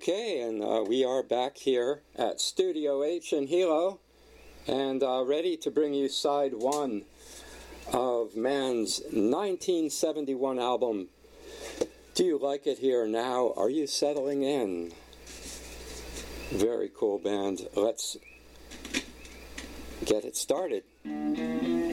Okay, and we are back here at Studio H in Hilo, and ready to bring you side one of Man's 1971 album, Do You Like It Here Now? Are You Settling In? Very cool band. Let's get it started.